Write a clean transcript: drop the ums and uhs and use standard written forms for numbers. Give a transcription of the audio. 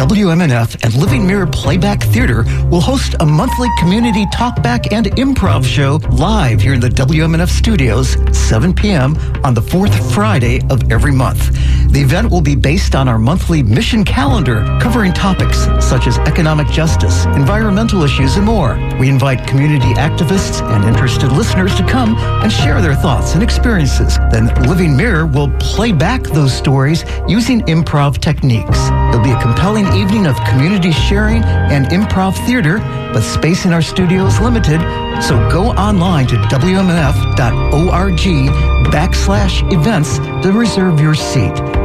WMNF and Living Mirror Playback Theater will host a monthly community talkback and improv show live here in the WMNF studios, 7 p.m. on the fourth Friday of every month. The event will be based on our monthly mission calendar, covering topics such as economic justice, environmental issues, and more. We invite community activists and interested listeners to come and share their thoughts and experiences. Then Living Mirror will play back those stories using improv techniques. It'll be a compelling evening of community sharing and improv theater, but space in our studio is limited, so go online to WMNF.org/events to reserve your seat.